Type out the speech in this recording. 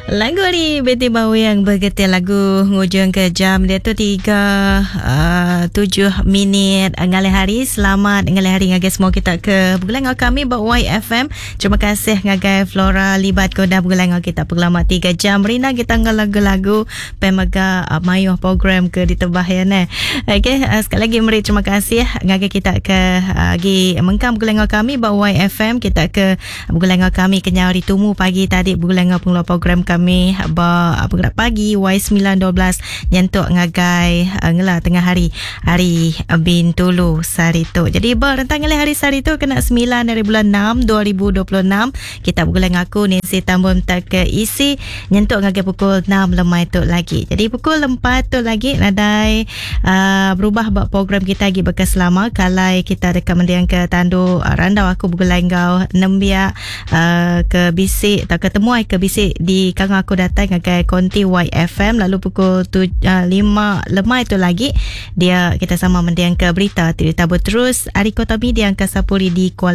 Lagu ni Betty Bau yang bergetir lagu ngujung ke jam dia tu 7 minit ngalih hari. Selamat ngalih hari ngagai semua kita ke bergulang kami buat YFM. Terima kasih ngagai Flora libat ko dah bergulang kita pengalaman 3 jam. Rina kita ngal lagu-lagu pemaga mayuh program ke ditebah ya ne. Okey, sekali lagi meri terima kasih ngagai kita ke lagi mengkam bergulang kami buat YFM. Kita ke bergulang kami kenyau ditumu pagi tadi bergulang pengeluar program kami bergerak pagi Y912 nyentuk ngagai ngela tengah hari Bintulu Sarito. Jadi rentang hari Sarito kena 9 dari bulan 6 2026 kita bergulang aku ni si tambun tak ke isi nyentuk ngagai pukul 6 lemai tu lagi. Jadi pukul 4 tu lagi nadai berubah buat program kita lagi bekas lama kalai kita dekat mendiang ke tandu randau aku bergulang kau nembia ke bisik tak ketemu ke bisik di kang aku datang ngagai konti YFM lalu pukul 5 lemai tu lagi dia kita sama mendiang ke berita berterus Ariko Tami di angka 10 di Kuala